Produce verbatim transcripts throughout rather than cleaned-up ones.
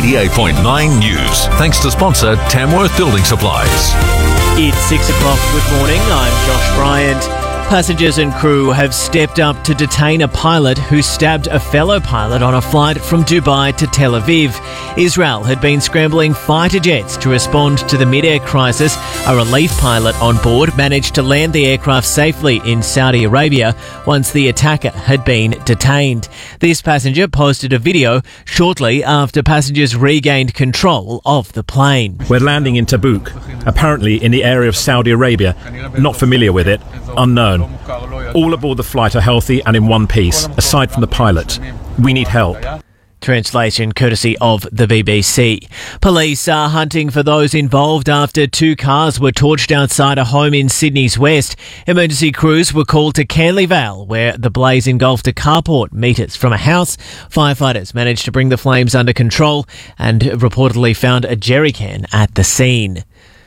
eighty-eight point nine News. Thanks to sponsor Tamworth Building Supplies. It's six o'clock. Good morning. I'm Josh Bryant. Passengers and crew have stepped up to detain a pilot who stabbed a fellow pilot on a flight from Dubai to Tel Aviv. Israel had been scrambling fighter jets to respond to the mid-air crisis. A relief pilot on board managed to land the aircraft safely in Saudi Arabia once the attacker had been detained. This passenger posted a video shortly after passengers regained control of the plane. We're landing in Tabuk, apparently in the area of Saudi Arabia. Not familiar with it. Unknown. All aboard the flight are healthy and in one piece, aside from the pilot. We need help. Translation courtesy of the B B C. Police are hunting for those involved after two cars were torched outside a home in Sydney's west. Emergency crews were called to Canley Vale, where the blaze engulfed a carport metres from a house. Firefighters managed to bring the flames under control and reportedly found a jerry can at the scene.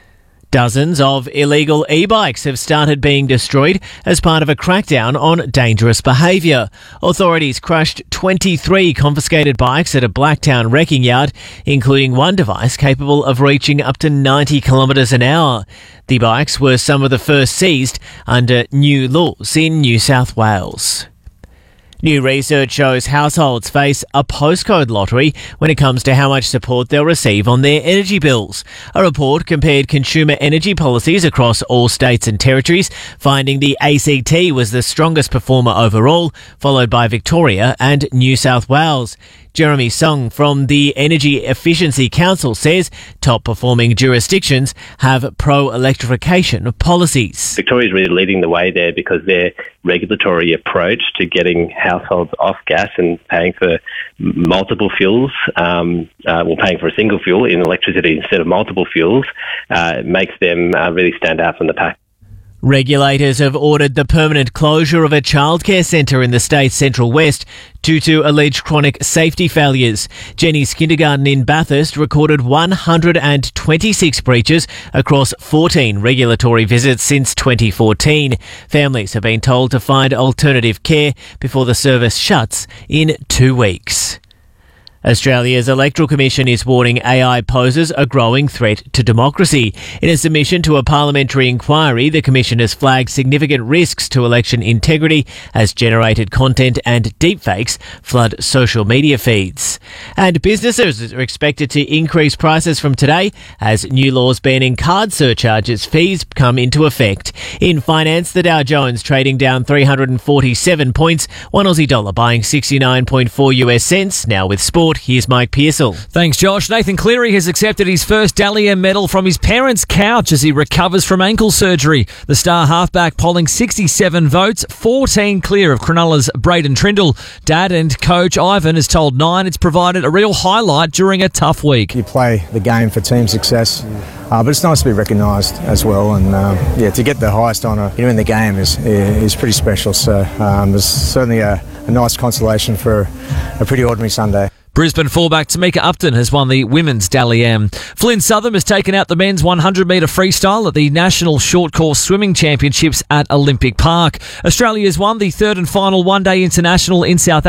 Dozens of illegal e-bikes have started being destroyed as part of a crackdown on dangerous behaviour. Authorities crushed twenty-three confiscated bikes at a Blacktown wrecking yard, including one device capable of reaching up to ninety kilometres an hour. The bikes were some of the first seized under new laws in New South Wales. New research shows households face a postcode lottery when it comes to how much support they'll receive on their energy bills. A report compared consumer energy policies across all states and territories, finding the A C T was the strongest performer overall, followed by Victoria and New South Wales. Jeremy Song from the Energy Efficiency Council says top performing jurisdictions have pro-electrification policies. Victoria is really leading the way there because their regulatory approach to getting households off gas and paying for multiple fuels, um, uh, well, paying for a single fuel in electricity instead of multiple fuels, uh, makes them uh, really stand out from the pack. Regulators have ordered the permanent closure of a childcare centre in the state's central west due to alleged chronic safety failures. Jenny's Kindergarten in Bathurst recorded one hundred twenty-six breaches across fourteen regulatory visits since twenty fourteen. Families have been told to find alternative care before the service shuts in two weeks. Australia's Electoral Commission is warning A I poses a growing threat to democracy. In a submission to a parliamentary inquiry, the Commission has flagged significant risks to election integrity as generated content and deepfakes flood social media feeds. And businesses are expected to increase prices from today as new laws banning card surcharges fees come into effect. In finance, the Dow Jones trading down three hundred forty-seven points, one Aussie dollar buying sixty-nine point four US cents. Now with sport, here's Mike Pearsall. Thanks, Josh. Nathan Cleary has accepted his first Dally M medal from his parents' couch as he recovers from ankle surgery. The star halfback polling sixty-seven votes, fourteen clear of Cronulla's Braden Trindle. Dad and coach Ivan has told Nine it's provided a real highlight during a tough week. You play the game for team success, uh, but it's nice to be recognised as well. And um, yeah, to get the highest honour you know, in the game is is pretty special. So um, it's certainly a, a nice consolation for a pretty ordinary Sunday. Brisbane fullback Tamika Upton has won the women's Dally M. Flynn Southam has taken out the men's one hundred metre freestyle at the National Short Course Swimming Championships at Olympic Park. Australia has won the third and final one-day international in South